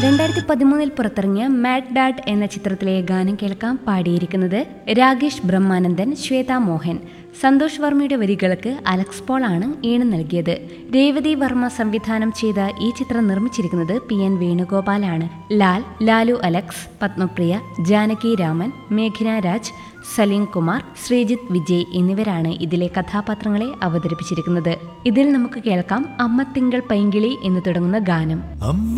2013 പുറത്തിറങ്ങിയ mad dad എന്ന ചിത്രത്തിലെ ഗാനം കേൾക്കാം. പാടിയിരിക്കുന്നത് രാകേഷ് ബ്രഹ്മാനന്ദൻ, ശ്വേത മോഹൻ. സന്തോഷ് വർമ്മയുടെ വരികൾക്ക് അലക്സ് പോൾ ആണ് ഈണം നൽകിയത്. രേവതി വർമ്മ സംവിധാനം ചെയ്ത ഈ ചിത്രം നിർമ്മിച്ചിരിക്കുന്നത് PN വേണുഗോപാലാണ്. ലാലു അലക്സ്, പത്മപ്രിയ, ജാനകി രാമൻ, മേഘന രാജ്, സലീം കുമാർ, ശ്രീജിത്ത് വിജയ് എന്നിവരാണ് ഇതിലെ കഥാപാത്രങ്ങളെ അവതരിപ്പിച്ചിരിക്കുന്നത്. ഇതിൽ നമുക്ക് കേൾക്കാം അമ്മ തിങ്കൾ പൈങ്കിളി എന്ന് തുടങ്ങുന്ന ഗാനം.